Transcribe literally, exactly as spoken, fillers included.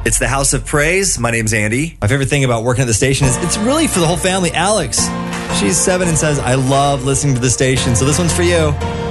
It's the House of Praise. My name's Andy. My favorite thing about working at the station is it's really for the whole family. Alex, she's seven and says, I love listening to the station. So this one's for you.